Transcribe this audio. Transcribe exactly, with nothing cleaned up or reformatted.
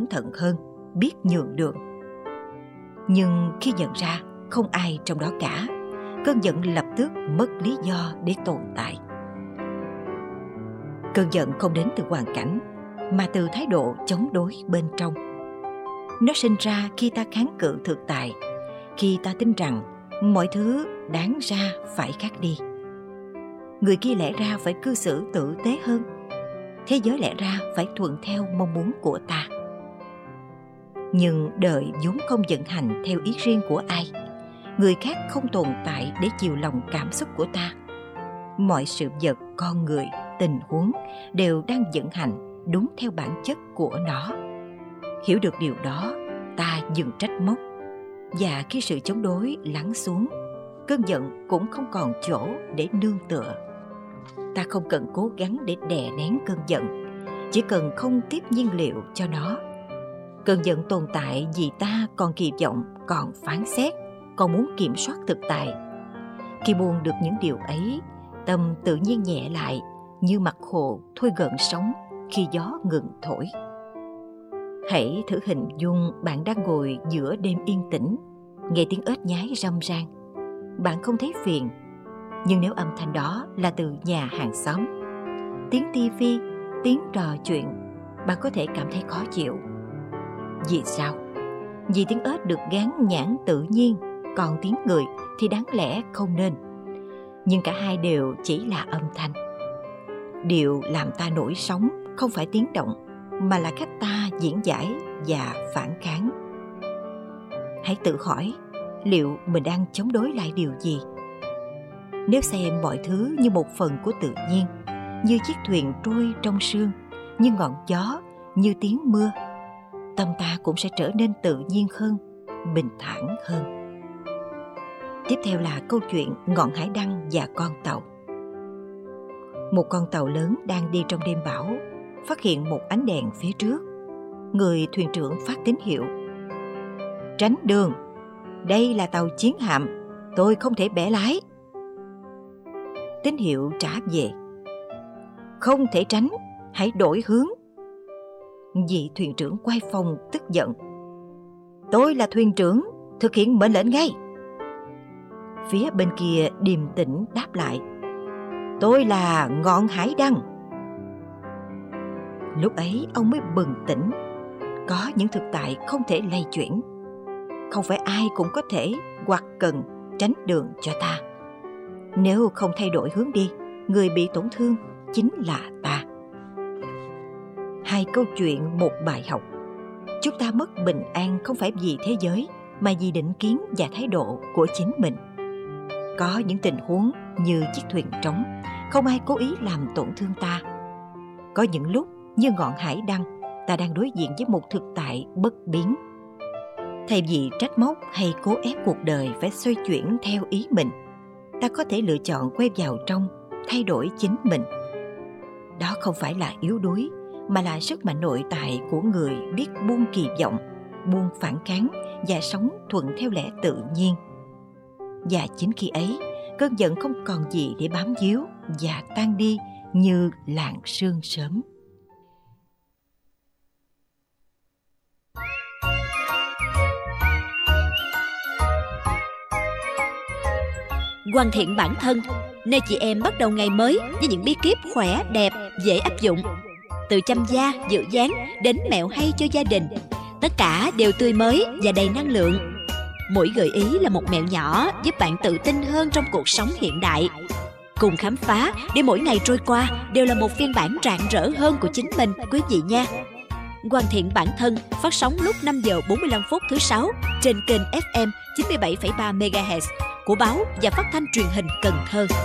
cẩn thận hơn, biết nhường đường. Nhưng khi nhận ra không ai trong đó cả, cơn giận lập tức mất lý do để tồn tại. Cơn giận không đến từ hoàn cảnh, mà từ thái độ chống đối bên trong. Nó sinh ra khi ta kháng cự thực tại, khi ta tin rằng mọi thứ đáng ra phải khác đi. Người kia lẽ ra phải cư xử tử tế hơn, thế giới lẽ ra phải thuận theo mong muốn của ta. Nhưng đời vốn không vận hành theo ý riêng của ai. Người khác không tồn tại để chiều lòng cảm xúc của ta. Mọi sự vật, con người, tình huống đều đang vận hành đúng theo bản chất của nó. Hiểu được điều đó, ta dừng trách móc. Và khi sự chống đối lắng xuống, cơn giận cũng không còn chỗ để nương tựa. Ta không cần cố gắng để đè nén cơn giận, chỉ cần không tiếp nhiên liệu cho nó. Cơn giận tồn tại vì ta còn kỳ vọng, còn phán xét, còn muốn kiểm soát thực tại. Khi buông được những điều ấy, tâm tự nhiên nhẹ lại, như mặt hồ thôi gợn sóng khi gió ngừng thổi. Hãy thử hình dung bạn đang ngồi giữa đêm yên tĩnh, nghe tiếng ếch nhái râm ran. Bạn không thấy phiền, nhưng nếu âm thanh đó là từ nhà hàng xóm, tiếng tivi, tiếng trò chuyện, bạn có thể cảm thấy khó chịu. Vì sao? Vì tiếng ếch được gán nhãn tự nhiên, còn tiếng người thì đáng lẽ không nên. Nhưng cả hai đều chỉ là âm thanh. Điều làm ta nổi sóng không phải tiếng động, mà là cách ta diễn giải và phản kháng. Hãy tự hỏi, liệu mình đang chống đối lại điều gì? Nếu xem mọi thứ như một phần của tự nhiên, như chiếc thuyền trôi trong sương, như ngọn gió, như tiếng mưa, tâm ta cũng sẽ trở nên tự nhiên hơn, bình thản hơn. Tiếp theo là câu chuyện ngọn hải đăng và con tàu. Một con tàu lớn đang đi trong đêm bão, phát hiện một ánh đèn phía trước. Người thuyền trưởng phát tín hiệu: tránh đường, đây là tàu chiến hạm, tôi không thể bẻ lái. Tín hiệu trả về: không thể tránh, hãy đổi hướng. Vị thuyền trưởng quay phông tức giận: tôi là thuyền trưởng, thực hiện mệnh lệnh ngay. Phía bên kia điềm tĩnh đáp lại: tôi là ngọn hải đăng. Lúc ấy ông mới bừng tỉnh. Có những thực tại không thể lay chuyển. Không phải ai cũng có thể hoặc cần tránh đường cho ta. Nếu không thay đổi hướng đi, người bị tổn thương chính là ta. Hai câu chuyện một bài học. Chúng ta mất bình an không phải vì thế giới, mà vì định kiến và thái độ của chính mình. Có những tình huống như chiếc thuyền trống, không ai cố ý làm tổn thương ta. Có những lúc như ngọn hải đăng, ta đang đối diện với một thực tại bất biến. Thay vì trách móc hay cố ép cuộc đời phải xoay chuyển theo ý mình, ta có thể lựa chọn quay vào trong, thay đổi chính mình. Đó không phải là yếu đuối, mà là sức mạnh nội tại của người biết buông kỳ vọng, buông phản kháng và sống thuận theo lẽ tự nhiên. Và chính khi ấy, cơn giận không còn gì để bám víu và tan đi như làn sương sớm. Hoàn thiện bản thân, nơi chị em bắt đầu ngày mới với những bí kíp khỏe, đẹp, dễ áp dụng. Từ chăm da, giữ dáng đến mẹo hay cho gia đình, tất cả đều tươi mới và đầy năng lượng. Mỗi gợi ý là một mẹo nhỏ giúp bạn tự tin hơn trong cuộc sống hiện đại. Cùng khám phá để mỗi ngày trôi qua đều là một phiên bản rạng rỡ hơn của chính mình, quý vị nha. Hoàn thiện bản thân phát sóng lúc năm giờ bốn mươi lăm phút thứ sáu trên kênh ép em chín mươi bảy phẩy ba mê ga héc của báo và phát thanh truyền hình Cần Thơ.